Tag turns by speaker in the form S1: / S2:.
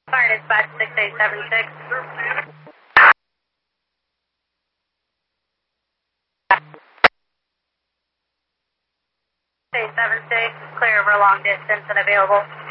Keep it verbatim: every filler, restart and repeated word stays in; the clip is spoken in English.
S1: Fire dispatch six eight seven six. six eight seven six, clear over long distance and available.